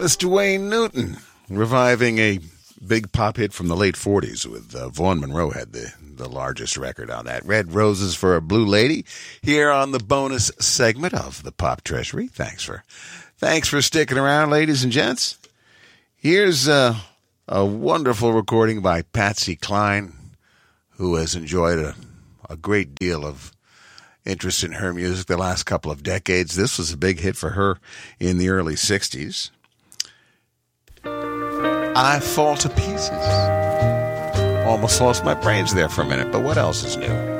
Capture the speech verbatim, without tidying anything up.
Mister Wayne Newton, reviving a big pop hit from the late forties with uh, Vaughn Monroe had the, the largest record on that. Red Roses for a Blue Lady here on the bonus segment of the Pop Treasury. Thanks for thanks for sticking around, ladies and gents. Here's uh, a wonderful recording by Patsy Cline, who has enjoyed a, a great deal of interest in her music the last couple of decades. This was a big hit for her in the early sixties. I Fall to Pieces. Almost lost my brains there for a minute, but what else is new?